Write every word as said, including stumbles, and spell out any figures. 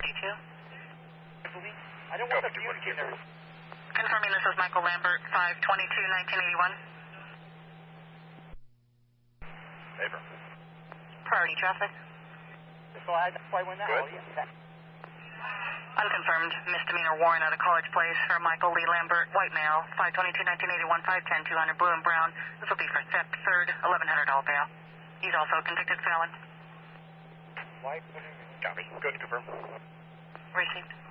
fifty-two. I don't want the beauty in there. Confirming this is Michael Lambert, five twenty-two nineteen eighty-one. Favor. Priority traffic. So I, that's why I went that Good. way. Yeah. Unconfirmed misdemeanor warrant out of College Place for Michael Lee Lambert, white male, five twenty-two nineteen eighty-one, five ten two hundred, blue and brown. This will be for theft, third, eleven hundred dollars bail. He's also a convicted felon. Why? Copy. Good, confirm. Received.